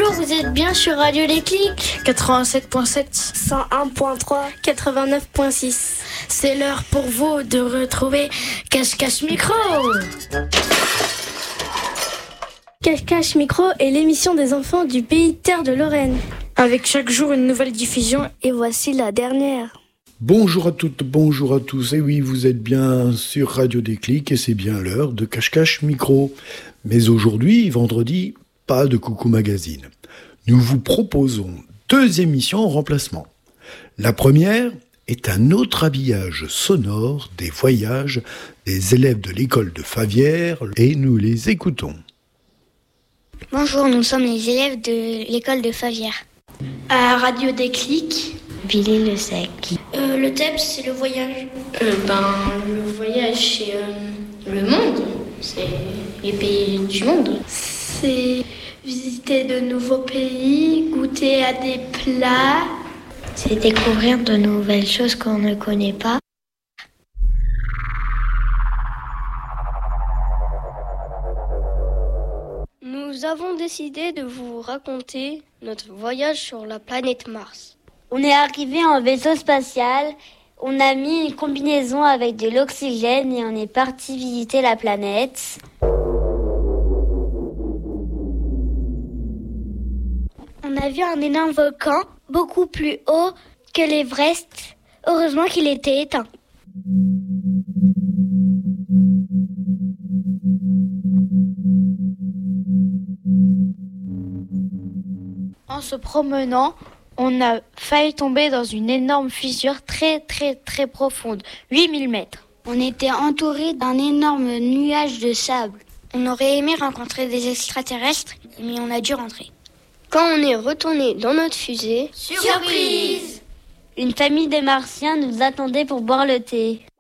Bonjour, vous êtes bien sur Radio Déclic 87.7, 101.3, 89.6. C'est l'heure pour vous de retrouver Cache-Cache Micro. Cache-Cache Micro est l'émission des enfants du pays Terre de Lorraine. avec chaque jour une nouvelle diffusion. Et voici la dernière. Bonjour à toutes, bonjour à tous. Et oui, vous êtes bien sur Radio Déclic et c'est bien l'heure de Cache-Cache Micro. Mais aujourd'hui, vendredi, pas de Coucou Magazine. Nous vous proposons 2 émissions en remplacement. La première est un autre habillage sonore des voyages des élèves de l'école de Favières et nous les écoutons. Bonjour, nous sommes les élèves de l'école de Favières. À Radio Déclic, Villiers-le-Sec. le thème c'est le voyage. Le voyage c'est le monde, c'est les pays du monde. C'est visiter de nouveaux pays, goûter à des plats. C'est découvrir de nouvelles choses qu'on ne connaît pas. Nous avons décidé de vous raconter notre voyage sur la planète Mars. On est arrivé en vaisseau spatial, on a mis une combinaison avec de l'oxygène et on est parti visiter la planète. On a vu un énorme volcan, beaucoup plus haut que l'Everest. Heureusement qu'il était éteint. En se promenant, on a failli tomber dans une énorme fissure très profonde, 8000 mètres. On était entouré d'un énorme nuage de sable. On aurait aimé rencontrer des extraterrestres, mais on a dû rentrer. Quand on est retourné dans notre fusée, Surprise! Une famille de Martiens nous attendait pour boire le thé.